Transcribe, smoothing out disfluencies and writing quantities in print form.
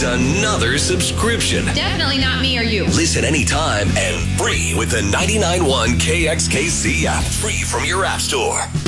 needs another subscription. Definitely not me or you. Listen anytime and free with the 99.1 KXKC app. Free from your app store.